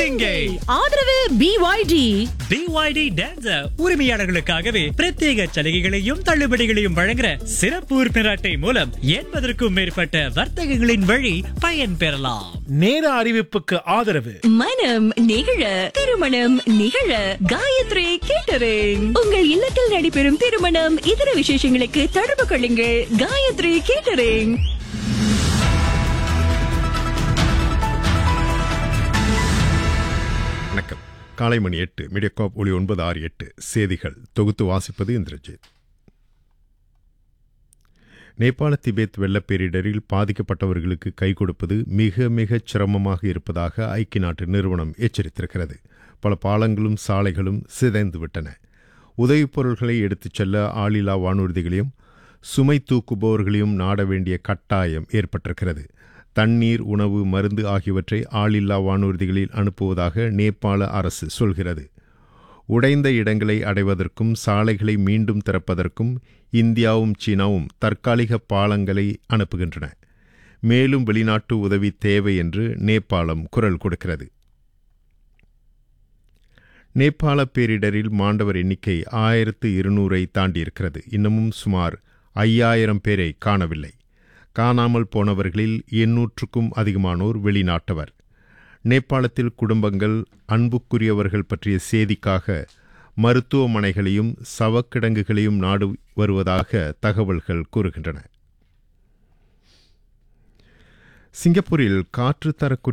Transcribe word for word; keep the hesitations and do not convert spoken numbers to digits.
இங்கே ஆதரவு B Y D. B Y D dancer உரிமையாளர்களுக்காகவே பிரத்யேக சலுகைகளையும் தள்ளுபடிகளையும் வழங்குற சிறப்பு உறுப்பினர் அட்டை மூலம் எண்பதற்கும் மேற்பட்ட வர்த்தகங்களின் வழி பயன் பெறலாம். நேர அறிவிப்புக்கு ஆதரவு மனம் நிகழ திருமணம் நிகழ காயத்ரி கேட்டரிங். உங்கள் இல்லத்தில் நடைபெறும் திருமணம் இதர விசேஷங்களுக்கு தொடர்பு கொள்ளுங்கள். காயத்ரி கேட்டரிங். வணக்கம். காலை மணி எட்டு மீடியாகாப் ஒளி ஒன்பது ஆறு எட்டு செய்திகள் தொகுத்து வாசிப்பது இந்திரஜித். நேபாள திபெத் வெள்ளப்பேரிடரில் பாதிக்கப்பட்டவர்களுக்கு கை கொடுப்பது மிக மிகச் சிரமமாக இருப்பதாக ஐக்கிய நாட்டு நிறுவனம் எச்சரித்திருக்கிறது. பல பாலங்களும் சாலைகளும் சிதைந்துவிட்டன. உதவிப் பொருட்களை எடுத்துச் செல்ல ஆளில்லா வானூர்திகளையும் சுமை தூக்குபவர்களையும் நாட வேண்டிய கட்டாயம் ஏற்பட்டிருக்கிறது. தண்ணீர், உணவு, மருந்து ஆகியவற்றை ஆளில்லா வானூர்திகளில் அனுப்புவதாக நேபாள அரசு சொல்கிறது. உடைந்த இடங்களை அடைவதற்கும் சாலைகளை மீண்டும் திறப்பதற்கும் இந்தியாவும் சீனாவும் தற்காலிக பாலங்களை அனுப்புகின்றன. மேலும் வெளிநாட்டு உதவி தேவை என்று நேபாளம் குரல் கொடுக்கிறது. நேபாள பேரிடரில் மாண்டவர் எண்ணிக்கை ஆயிரத்து இருநூறை தாண்டியிருக்கிறது. இன்னமும் சுமார் ஐயாயிரம் பேரை காணவில்லை. காணாமல் போனவர்களில் எண்ணூற்றுக்கும் அதிகமானோர் வெளிநாட்டவர். நேபாளத்தில் குடும்பங்கள் அன்புக்குரியவர்கள் பற்றிய செய்திக்காக மருத்துவமனைகளையும் சவக்கிடங்குகளையும் நாடு வருவதாக தகவல்கள் கூறுகின்றன. சிங்கப்பூரில் காற்றுத்தர